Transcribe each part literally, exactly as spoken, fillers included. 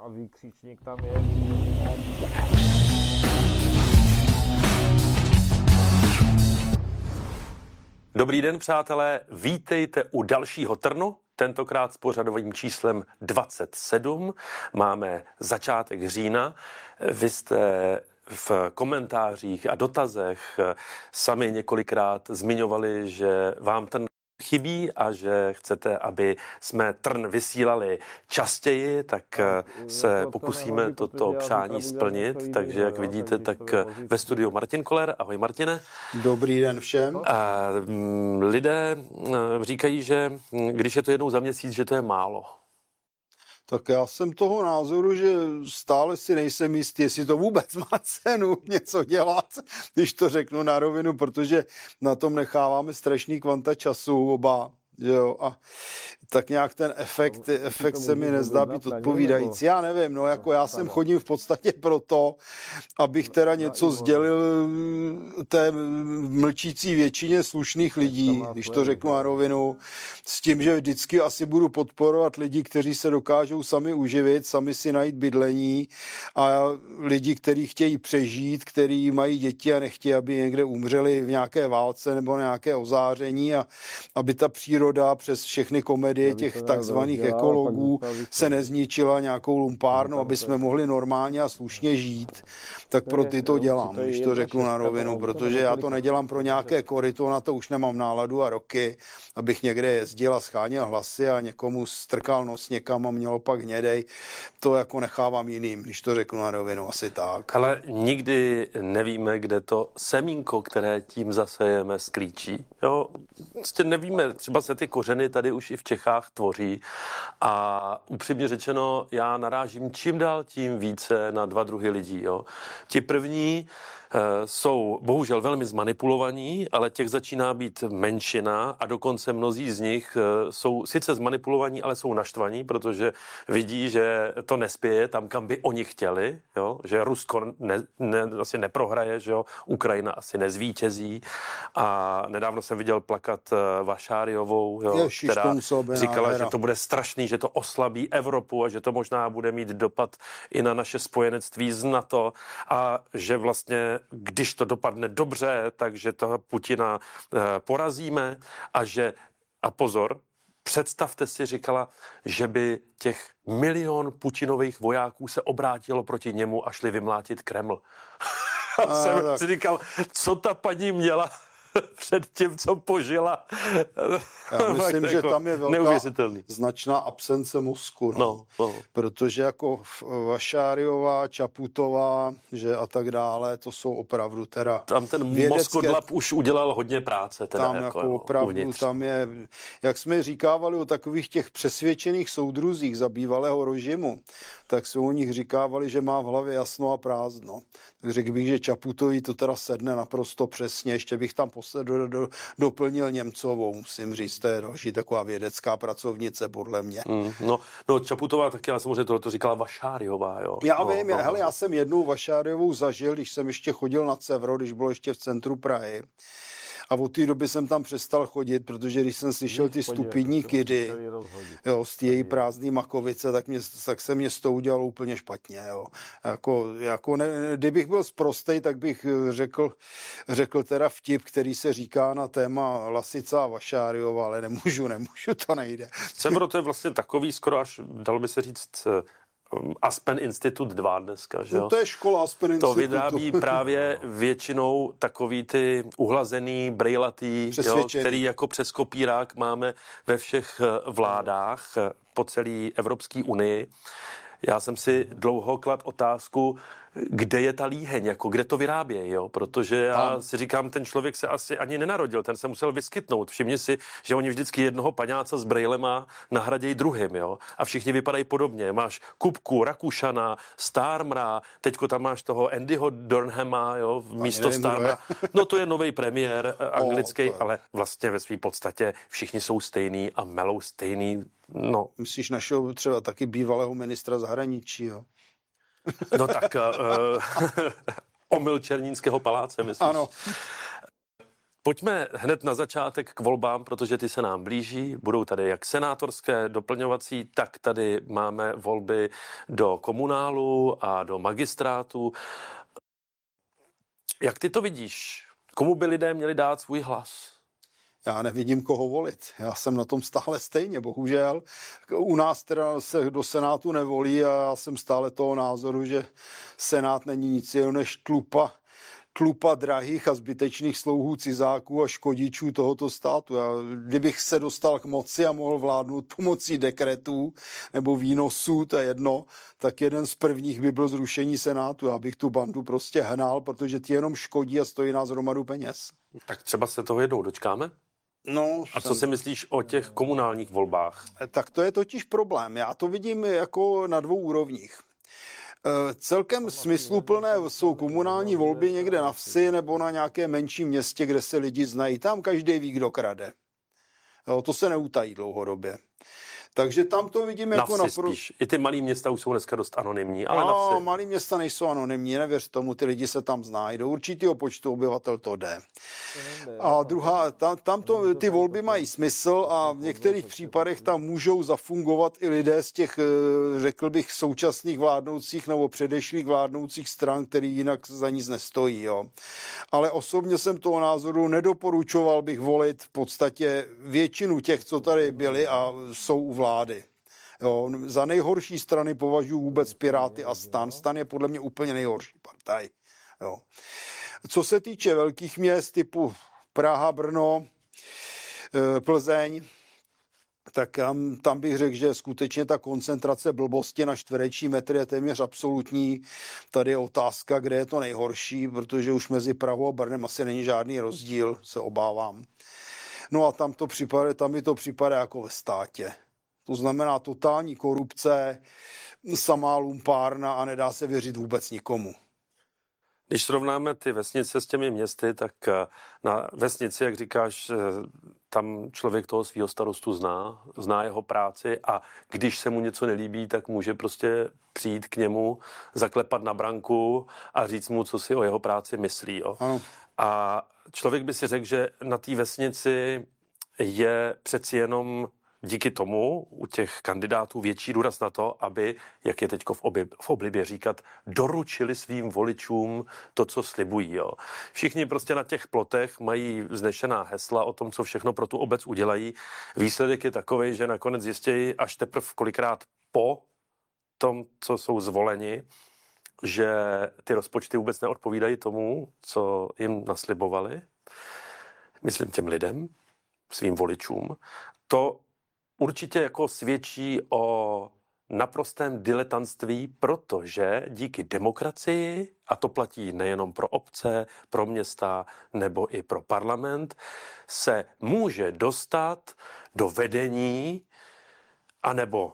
a výkřičník tam je. Dobrý den, přátelé, vítejte u dalšího Trnu, tentokrát s pořadovým číslem dvacet sedm. Máme začátek října. Vy jste v komentářích a dotazech sami několikrát zmiňovali, že vám ten chybí a že chcete, aby jsme Trn vysílali častěji, tak se pokusíme toto přání splnit. Takže, jak vidíte, tak ve studiu Martin Koller. Ahoj, Martine. Dobrý den všem. A lidé říkají, že když je to jednou za měsíc, že to je málo. Tak já jsem toho názoru, že stále si nejsem jistý, jestli to vůbec má cenu něco dělat, když to řeknu na rovinu, protože na tom necháváme strašný kvanta času oba. Jo, a tak nějak ten efekt, efekt se mi nezdá být odpovídající. Já nevím, no jako já jsem chodím v podstatě proto, abych teda něco sdělil té mlčící většině slušných lidí, když to řeknu na rovinu, s tím, že vždycky asi budu podporovat lidi, kteří se dokážou sami uživit, sami si najít bydlení a lidi, kteří chtějí přežít, kteří mají děti a nechtějí, aby někde umřeli v nějaké válce nebo nějaké ozáření a aby ta příroda přes všechny komedie těch takzvaných ekologů se nezničila nějakou lumpárnou, aby jsme mohli normálně a slušně žít, tak pro ty to dělám, když to řeknu na rovinu, protože já to nedělám pro nějaké koryto, na to už nemám náladu a roky, abych někde jezdil a scháněl hlasy a někomu strkal nos někam a měl pak hnědej, to jako nechávám jiným, když to řeknu na rovinu, asi tak. Ale nikdy nevíme, kde to semínko, které tím zasejeme, sklíčí. Jo, prostě nevíme, třeba se ty kořeny tady už i v Čechách tvoří a upřímně řečeno, já narážím čím dál tím více na dva druhy lidí. Jo. Ti první jsou bohužel velmi zmanipulovaní, ale těch začíná být menšina a dokonce mnozí z nich jsou sice zmanipulovaní, ale jsou naštvaní, protože vidí, že to nespěje tam, kam by oni chtěli, jo? Že Rusko ne, ne, asi neprohraje, že jo? Ukrajina asi nezvítězí a nedávno jsem viděl plakat Vašáriovou, jo? Ježiš, která říkala, hera. že to bude strašný, že to oslabí Evropu a že to možná bude mít dopad i na naše spojenectví z NATO a že vlastně když to dopadne dobře, takže toho Putina e, porazíme a že, a pozor, představte si, říkala, že by těch milion Putinových vojáků se obrátilo proti němu a šli vymlátit Kreml. A jsem tak. si říkal, co ta paní měla před tím, co požila. Já myslím, že jako tam je velká značná absence mozku, no. No, no. Protože jako Vašáriová, Čaputová, že a tak dále, to jsou opravdu teda tam ten vědecké... mozkodlap už udělal hodně práce. Teda tam jako, jako opravdu, uvnitř. tam je, jak jsme říkávali o takových těch přesvědčených soudruzích za bývalého režimu, tak jsme o nich říkávali, že má v hlavě jasno a prázdno. Tak řekl bych, že Čaputový to teda sedne naprosto přesně, ještě bych tam posled, do, do, doplnil Němcovou, musím říct, to je další taková vědecká pracovnice, podle mě. Mm, no, no, Čaputová taky, ale samozřejmě tohle to říkala Vašáriová, jo. Já no, vím, no, hele, no. já jsem jednou Vašáriovou zažil, když jsem ještě chodil na Cevro, když bylo ještě v centru Prahy. A od té doby jsem tam přestal chodit, protože když jsem slyšel ty stupidní kidy, jo, z té její prázdné makovice, tak, mě, tak se mě s tou udělalo úplně špatně. Jo. Jako, jako ne, kdybych byl sprostej, tak bych řekl, řekl teda vtip, který se říká na téma Lasica a Vašáriová, ale nemůžu, nemůžu, to nejde. Cevro to je vlastně takový skoro až, dalo by se říct, Aspen Institut dva dneska, že jo? No to je škola Aspen Institutu. To vyrábí právě většinou takový ty uhlazený, brejlatý, jo, který jako přes kopírák máme ve všech vládách po celé Evropské unii. Já jsem si dlouho kladl otázku, kde je ta líheň, jako kde to vyrábějí, jo? Protože já Tam. si říkám, ten člověk se asi ani nenarodil, ten se musel vyskytnout. Všimni si, že oni vždycky jednoho paňáca s brejlema nahradějí druhým, jo? A všichni vypadají podobně. Máš Kupku, Rakušana, Starmera, teďko tam máš toho Andyho Dornhama, jo? Místo Starmera. No to je nový premiér anglický, oh, ale vlastně ve své podstatě všichni jsou stejný a melou stejný. No. Myslíš našeho třeba taky bývalého ministra zahraničí, jo? No tak uh, omyl Černínského paláce, myslím. Ano. Pojďme hned na začátek k volbám, protože ty se nám blíží. Budou tady jak senátorské, doplňovací, tak tady máme volby do komunálu a do magistrátu. Jak ty to vidíš? Komu by lidé měli dát svůj hlas? Já nevidím, koho volit. Já jsem na tom stále stejně, bohužel. U nás teda se do Senátu nevolí a já jsem stále toho názoru, že Senát není nic jiného než tlupa, tlupa drahých a zbytečných slouhů cizáků a škodičů tohoto státu. Já, kdybych se dostal k moci a mohl vládnout pomocí dekretů nebo výnosů, to je jedno, tak jeden z prvních by byl zrušení Senátu. Já bych tu bandu prostě hnal, protože ti jenom škodí a stojí nás hromadu peněz. Tak třeba se toho jednou dočkáme? No, a co si myslíš o těch komunálních volbách? Tak to je totiž problém. Já to vidím jako na dvou úrovních. Celkem smysluplné jsou komunální volby někde na vsi nebo na nějakém menším městě, kde se lidi znají. Tam každý ví, kdo krade. Jo, to se neutají dlouhodobě. Takže tam to vidím jako na vsi spíš. I ty malý města už jsou dneska dost anonymní, ale no, na vsi. Malý města nejsou anonymní, nevěř tomu, ty lidi se tam znají. Do určitého počtu obyvatel to jde. A druhá, tam, tam to, ty volby mají smysl a v některých případech tam můžou zafungovat i lidé z těch, řekl bych, současných vládnoucích nebo předešlých vládnoucích stran, který jinak za nic nestojí. Jo. Ale osobně jsem toho názoru, nedoporučoval bych volit v podstatě většinu těch, co tady byli a jsou u vlády. Jo, za nejhorší strany považuji vůbec Piráty a Stan. Stan je podle mě úplně nejhorší partaj. Jo. Co se týče velkých měst typu Praha, Brno, Plzeň, tak tam, tam bych řekl, že skutečně ta koncentrace blbosti na čtvereční metr je téměř absolutní. Tady je otázka, kde je to nejhorší, protože už mezi Prahou a Brnem asi není žádný rozdíl, se obávám. No a tam, to připadá, tam mi to připadá jako ve státě. To znamená totální korupce, samá lumpárna a nedá se věřit vůbec nikomu. Když srovnáme ty vesnice s těmi městy, tak na vesnici, jak říkáš, tam člověk toho svého starostu zná, zná jeho práci a když se mu něco nelíbí, tak může prostě přijít k němu, zaklepat na branku a říct mu, co si o jeho práci myslí. Jo. Ano. A člověk by si řekl, že na té vesnici je přeci jenom díky tomu u těch kandidátů větší důraz na to, aby, jak je teď v, obi, v oblibě říkat, doručili svým voličům to, co slibují. Jo. Všichni prostě na těch plotech mají vznešená hesla o tom, co všechno pro tu obec udělají. Výsledek je takový, že nakonec zjistějí až teprve kolikrát po tom, co jsou zvoleni, že ty rozpočty vůbec neodpovídají tomu, co jim naslibovali. Myslím těm lidem, svým voličům. To určitě jako svědčí o naprostém diletantství, protože díky demokracii, a to platí nejenom pro obce, pro města nebo i pro parlament, se může dostat do vedení anebo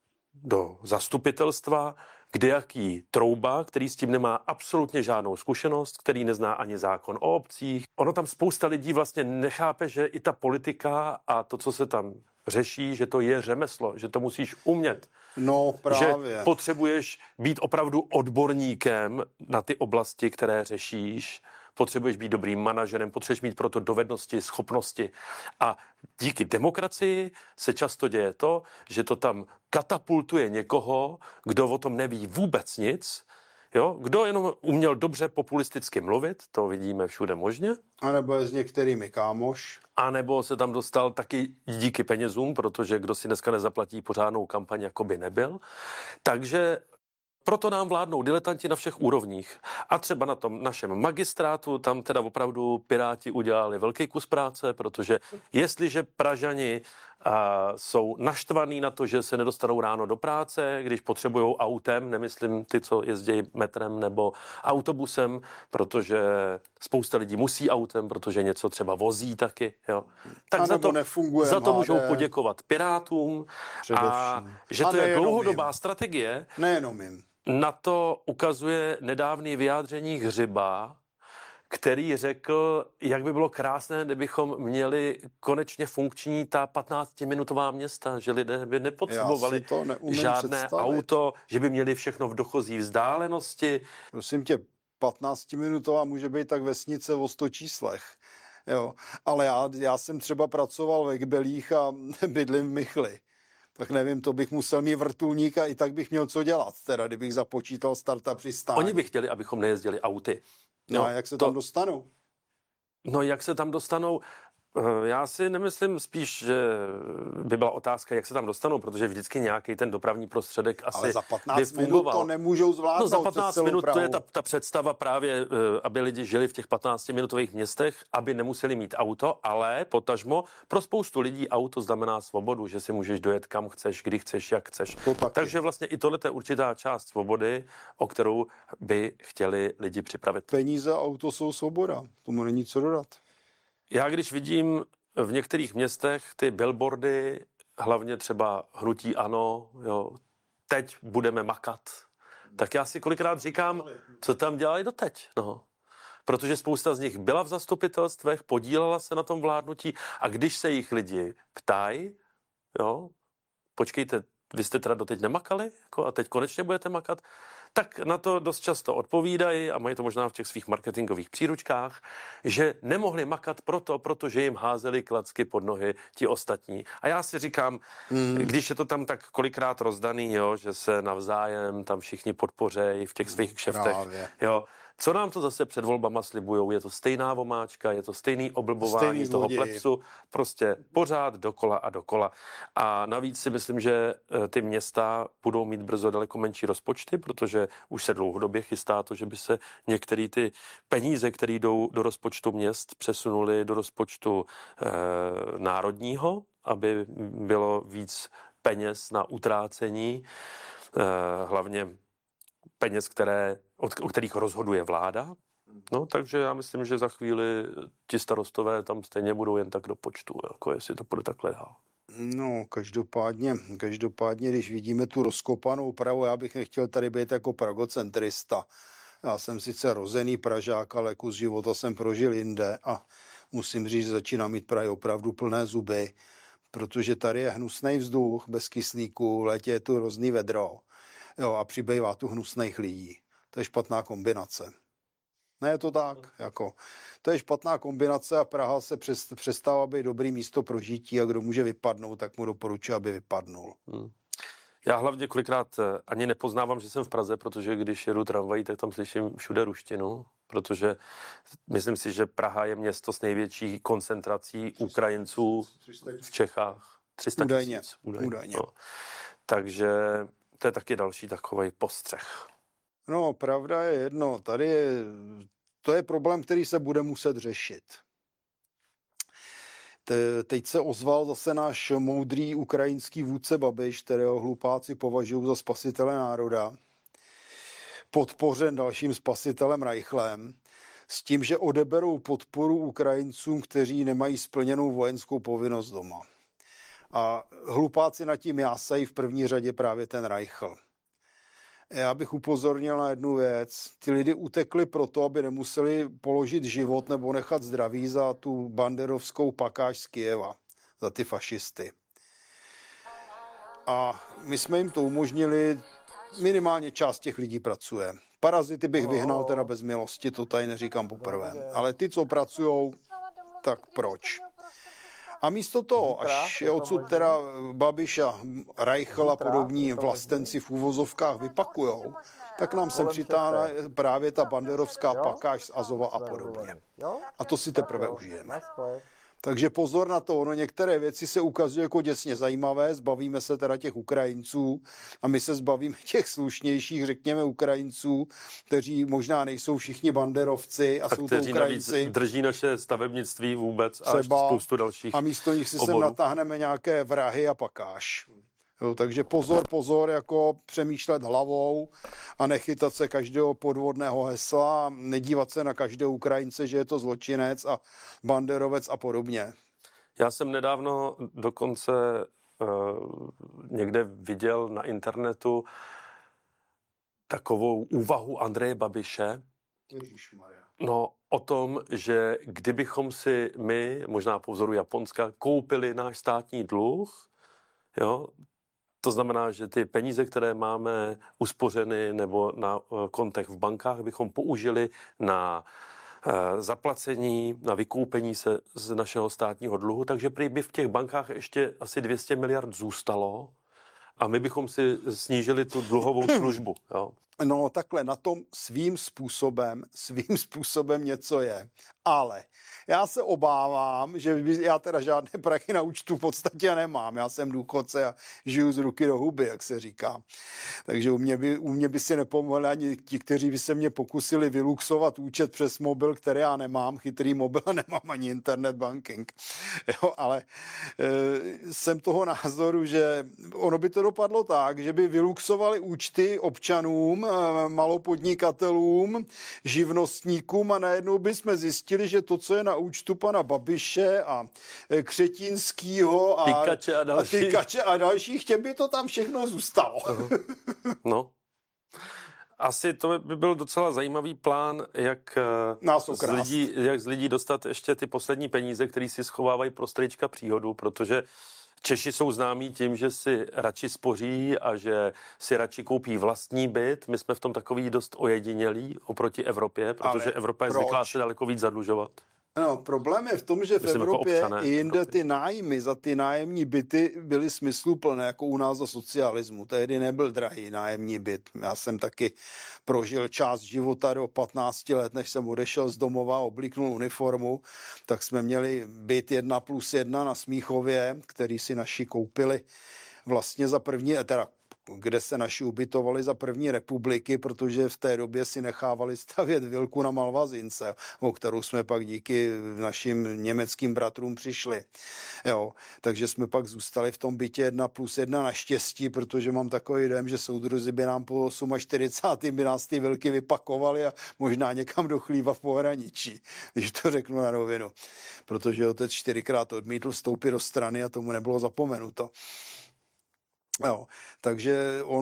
do zastupitelstva kdejaký trouba, který s tím nemá absolutně žádnou zkušenost, který nezná ani zákon o obcích. Ono tam spousta lidí vlastně nechápe, že i ta politika a to, co se tam řeší, že to je řemeslo, že to musíš umět. No právě. Že potřebuješ být opravdu odborníkem na ty oblasti, které řešíš, potřebuješ být dobrým manažerem, potřebuješ mít proto dovednosti, schopnosti. A díky demokracii se často děje to, že to tam katapultuje někoho, kdo o tom neví vůbec nic, jo? Kdo jenom uměl dobře populisticky mluvit, to vidíme všude možně. A nebo je s některými kámoš. A nebo se tam dostal taky díky penězům, protože kdo si dneska nezaplatí pořádnou kampaň, jako by nebyl. Takže proto nám vládnou diletanti na všech úrovních. A třeba na tom našem magistrátu, tam teda opravdu Piráti udělali velký kus práce, protože jestliže Pražani a, jsou naštvaný na to, že se nedostanou ráno do práce, když potřebují autem, nemyslím ty, co jezdí metrem nebo autobusem, protože spousta lidí musí autem, protože něco třeba vozí taky. Jo. Tak za to, za to můžou poděkovat Pirátům a že to a je dlouhodobá jim. strategie. Nejenom jim. Na to ukazuje nedávný vyjádření Hřiba, který řekl, jak by bylo krásné, kdybychom měli konečně funkční ta patnáctiminutová města, že lidé by nepotřebovali žádné představit. auto, že by měli všechno v dochozí vzdálenosti. Prosím tě, patnáctiminutová může být tak vesnice o sto číslech. Jo. Ale já, já jsem třeba pracoval ve Kbelích a bydlím v Michli. Tak nevím, to bych musel mít vrtulník a i tak bych měl co dělat, teda kdybych započítal starta přistání. Oni by chtěli, abychom nejezdili auty. No a jak se to... tam dostanou? No jak se tam dostanou? Já si nemyslím spíš, že by byla otázka, jak se tam dostanou, protože vždycky nějaký ten dopravní prostředek asi Ale za by patnáct minut fungoval. to nemůžou zvládnout. No za patnáct minut Prahu. to je ta, ta představa právě, aby lidi žili v těch patnáctiminutových městech, aby nemuseli mít auto, ale potažmo pro spoustu lidí auto znamená svobodu, že si můžeš dojet kam chceš, kdy chceš, jak chceš. Takže vlastně i tohle je určitá část svobody, o kterou by chtěli lidi připravit. Peníze a auto jsou svoboda, tomu není co dodat. Já když vidím v některých městech ty billboardy, hlavně třeba hnutí ANO, jo, teď budeme makat, tak já si kolikrát říkám, co tam dělají doteď. No. Protože spousta z nich byla v zastupitelstvech, podílela se na tom vládnutí a když se jich lidi ptají, jo, počkejte, vy jste teda doteď nemakali jako, a teď konečně budete makat, tak na to dost často odpovídají a mají to možná v těch svých marketingových příručkách, že nemohli makat proto, protože jim házeli klacky pod nohy ti ostatní. A já si říkám, hmm. když je to tam tak kolikrát rozdaný, jo, že se navzájem tam všichni podpořejí v těch svých kšeftech, jo, co nám to zase před volbama slibujou? Je to stejná vomáčka, je to stejný oblbování stejný toho plepsu, prostě pořád dokola a dokola. A navíc si myslím, že ty města budou mít brzo daleko menší rozpočty, protože už se dlouhodobě chystá to, že by se některé ty peníze, které jdou do rozpočtu měst, přesunuly do rozpočtu eh, národního, aby bylo víc peněz na utrácení, eh, hlavně peněz, které, o kterých rozhoduje vláda. No, takže já myslím, že za chvíli ti starostové tam stejně budou jen tak do počtu, jako jestli to bude takhle dál. No, každopádně, každopádně, když vidíme tu rozkopanou Prahu, já bych nechtěl tady být jako pragocentrista. Já jsem sice rozený Pražák, ale kus života jsem prožil jinde a musím říct, že začínám mít Prahy opravdu plné zuby, protože tady je hnusný vzduch bez kyslíku, v létě je tu hrozný vedro. Jo, a přibývá tu hnusných lidí. To je špatná kombinace. Ne, je to tak. Jako, to je špatná kombinace a Praha se přestává být dobrý místo pro žití a kdo může vypadnout, tak mu doporučuji, aby vypadnul. Hmm. Já hlavně kolikrát ani nepoznávám, že jsem v Praze, protože když jedu tramvají, tak tam slyším všude ruštinu, protože myslím si, že Praha je město s největší koncentrací Ukrajinců v Čechách. tři sta tisíc. Údajně. Údajně. No. Takže to je taky další takový postřeh. No, pravda je jedno. Tady je, to je problém, který se bude muset řešit. Te, teď se ozval zase náš moudrý ukrajinský vůdce Babiš, kterého hlupáci považují za spasitele národa, podpořen dalším spasitelem Reichlem, s tím, že odeberou podporu Ukrajincům, kteří nemají splněnou vojenskou povinnost doma. A hlupáci nad tím jásají v první řadě právě ten Reichl. Já bych upozornil na jednu věc. Ty lidi utekli proto, aby nemuseli položit život nebo nechat zdraví za tu banderovskou pakáž z Kyjeva, za ty fašisty. A my jsme jim to umožnili, minimálně část těch lidí pracuje. Parazity bych vyhnal teda bez milosti, to tady neříkám poprvé. Ale ty, co pracujou, tak proč? A místo toho, až je odsud teda Babiš a Reichl a podobní vlastenci v úvozovkách vypakujou, tak nám sem přitáhne právě ta banderovská pakáž z Azova a podobně. A to si teprve užijeme. Takže pozor na to, ono některé věci se ukazují jako děsně zajímavé, zbavíme se teda těch Ukrajinců a my se zbavíme těch slušnějších, řekněme, Ukrajinců, kteří možná nejsou všichni banderovci a, a jsou to Ukrajinci. Drží naše stavebnictví vůbec a třeba, spoustu dalších a místo nich si oborů. sem natáhneme nějaké vrahy a pakáž. Jo, takže pozor, pozor, jako přemýšlet hlavou a nechytat se každého podvodného hesla, nedívat se na každého Ukrajince, že je to zločinec a banderovec a podobně. Já jsem nedávno dokonce uh, někde viděl na internetu takovou úvahu Andreje Babiše, no, o tom, že kdybychom si my, možná po vzoru Japonska, koupili náš státní dluh, jo, to znamená, že ty peníze, které máme uspořeny nebo na kontech v bankách, bychom použili na zaplacení, na vykoupení se z našeho státního dluhu, takže prý by v těch bankách ještě asi dvě stě miliard zůstalo a my bychom si snížili tu dluhovou službu. Jo. No takhle, na tom svým způsobem, svým způsobem něco je, ale já se obávám, že by, já teda žádné prachy na účtu v podstatě nemám, já jsem důchodce a žiju z ruky do huby, jak se říká. Takže u mě by, u mě by si nepomohli ani ti, kteří by se mě pokusili vyluxovat účet přes mobil, který já nemám, chytrý mobil a nemám ani internet banking. Jo, ale e, jsem toho názoru, že ono by to dopadlo tak, že by vyluxovali účty občanům, e, malopodnikatelům, živnostníkům a najednou bychom zjistili, že to, co je na účtu pana Babiše a e, Křetínskýho a Tykače a další. a, tykače a dalších, těm by to tam všechno zůstalo. No. Asi to by byl docela zajímavý plán, jak z, lidí, jak z lidí dostat ještě ty poslední peníze, které si schovávají pro strýčka příhodu, protože Češi jsou známí tím, že si radši spoří a že si radši koupí vlastní byt. My jsme v tom takový dost ojedinělí oproti Evropě, protože Ale Evropa je proč? zvyklá se daleko víc zadlužovat. No, problém je v tom, že v Myslím, Evropě jako občané, i jinde Evropy. ty nájmy za ty nájemní byty byly smysluplné, jako u nás za socialismu. Tehdy nebyl drahý nájemní byt. Já jsem taky prožil část života do patnácti let, než jsem odešel z domova a oblíknul uniformu, tak jsme měli byt jedna plus jedna na Smíchově, který si naši koupili vlastně za první, teda kde se naši ubytovali za první republiky, protože v té době si nechávali stavět vilku na Malvazince, o kterou jsme pak díky našim německým bratrům přišli. Jo, takže jsme pak zůstali v tom bytě jedna plus jedna naštěstí, protože mám takový dojem, že soudruzi by nám po čtyřicátém osmém by nás ty vilky vypakovali a možná někam do chlíva v pohraničí, když to řeknu na rovinu. Protože otec čtyřikrát odmítl vstoupit do strany a tomu nebylo zapomenuto. Jo, takže ono